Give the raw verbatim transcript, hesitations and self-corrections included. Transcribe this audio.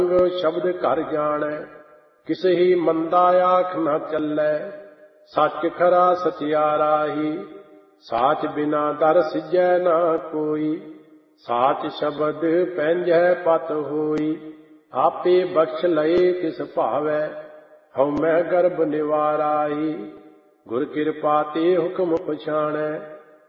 शब्द घर जानै, किसे ही मंदा आख न चलै। सच खरा सचियारा ही, साच बिना दर सिजै ना कोई। साच शब्द पैंजै पत होई, आपे बख्श लए तिस भावै। हਉ मैं गर्भ निवाराई, गुर कृपा ते हुक्म पछाणै।